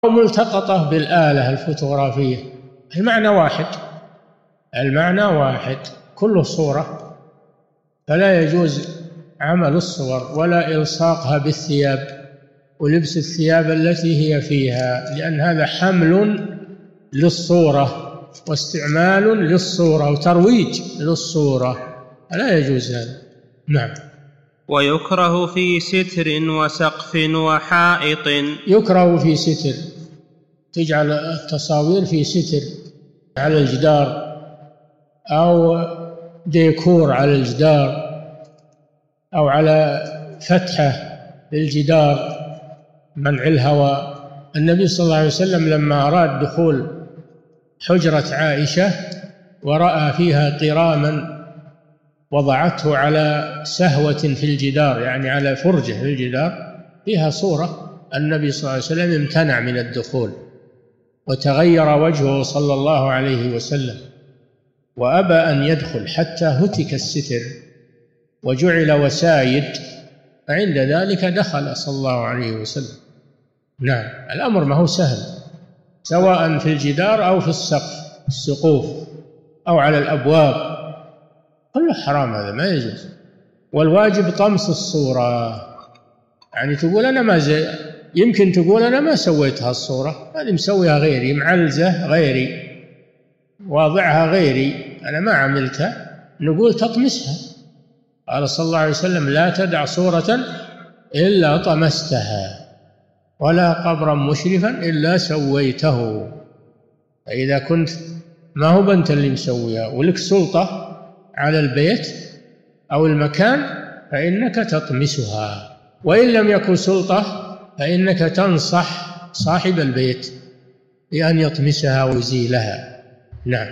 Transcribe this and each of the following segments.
أو ملتقطة بالآلة الفوتوغرافية، المعنى واحد، المعنى واحد، كله صورة. فلا يجوز عمل الصور ولا إلصاقها بالثياب ولبس الثياب التي هي فيها، لأن هذا حمل للصورة واستعمال للصورة وترويج للصورة، لا يجوز هذا. نعم. ويكره في ستر وسقف وحائط. يكره في ستر، تجعل التصاوير في ستر على الجدار أو ديكور على الجدار أو على فتحة للجدار منع الهواء. النبي صلى الله عليه وسلم لما أراد دخول حجرة عائشة ورأى فيها قراما وضعته على سهوة في الجدار، يعني على فرجة في الجدار فيها صورة، النبي صلى الله عليه وسلم امتنع من الدخول وتغير وجهه صلى الله عليه وسلم وأبى أن يدخل حتى هتك الستر وجعل وسايد، فعند ذلك دخل صلى الله عليه وسلم. نعم. الأمر ما هو سهل، سواء في الجدار أو في السقوف أو على الأبواب، كله حرام، هذا ما يجوز. والواجب طمس الصورة، يعني تقول أنا يمكن تقول أنا ما سويتها الصورة، هذه مسويها غيري، معلزة غيري، واضعها غيري، أنا ما عملتها، نقول تطمسها. قال صلى الله عليه وسلم لا تدع صورة إلا طمستها ولا قبرا مشرفا إلا سويته. فإذا كنت ما هو أنت اللي مسويها ولك سلطة على البيت أو المكان فإنك تطمسها، وإن لم يكن سلطة فإنك تنصح صاحب البيت بأن يطمسها ويزيلها. نعم.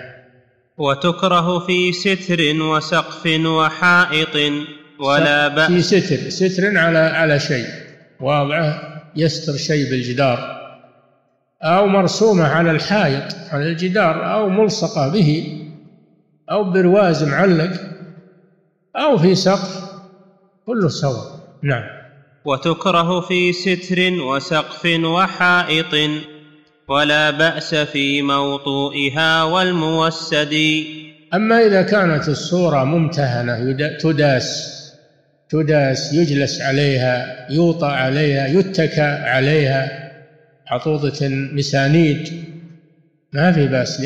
وتكره في ستر وسقف وحائط ولا بأس. في ستر على شيء واضعه يستر شيء بالجدار، أو مرسومة على الحائط على الجدار، أو ملصقة به، أو برواز معلق، أو في سقف، كله سواء. نعم. وتكره في ستر وسقف وحائط ولا بأس في موطوئها والموسد. أما إذا كانت الصورة ممتهنة تداس يجلس عليها، يوطأ عليها، يتكى عليها، حطوطة مسانيد، ما في بأس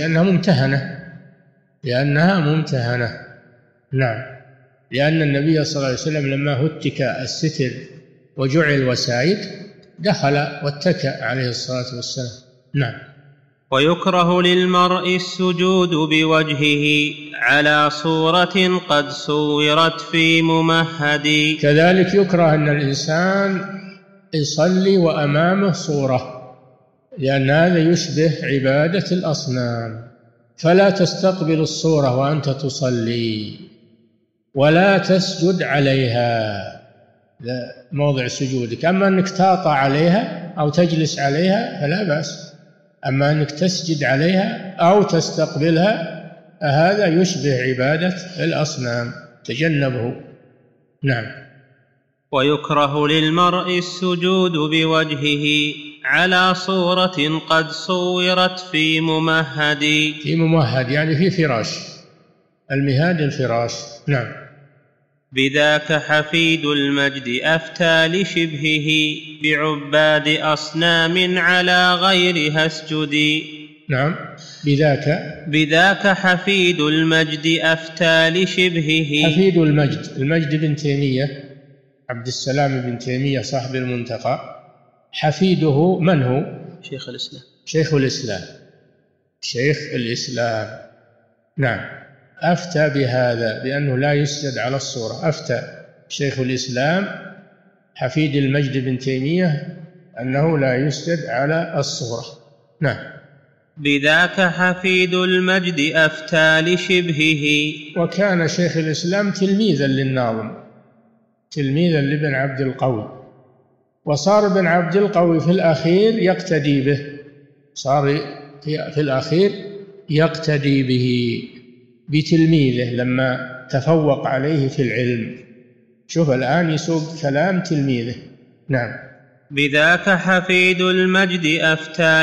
لأنها ممتهنة. نعم. لأن النبي صلى الله عليه وسلم لما هتك الستر وجعل وسائد دخل واتكى عليه الصلاة والسلام. نعم. ويكره للمرء السجود بوجهه على صورة قد صورت في ممهد. كذلك يكره أن الإنسان يصلي وأمامه صورة، لأن هذا يشبه عبادة الأصنام، فلا تستقبل الصورة وأنت تصلي ولا تسجد عليها، موضع سجودك. أما أنك تاطع عليها أو تجلس عليها فلا بأس، أما أنك تسجد عليها أو تستقبلها هذا يشبه عبادة الأصنام، تجنبه. نعم. ويكره للمرء السجود بوجهه على صورة قد صورت في ممهد. يعني في فراش، المهاد الفراش. نعم. بذاك حفيد المجد أفتى لشبهه بعباد أصنام على غيرها اسجدي. نعم. بذاك حفيد المجد أفتى لشبهه. حفيد المجد بن تيمية، عبد السلام بن تيمية صاحب المنتقى، حفيده من هو؟ شيخ الإسلام. نعم. أفتى بهذا بأنه لا يسجد على الصورة، أفتى شيخ الإسلام حفيد المجد بن تيمية أنه لا يسجد على الصورة. نعم. بذاك حفيد المجد أفتى لشبهه. وكان شيخ الإسلام تلميذا للناظم، تلميذا لابن عبد القوي، وصار ابن عبد القوي في الأخير يقتدي به، صار في الأخير يقتدي به بتلميذه لما تفوق عليه في العلم. شوف الآن يسوق كلام تلميذه. نعم. بذاك حفيد المجد أفتى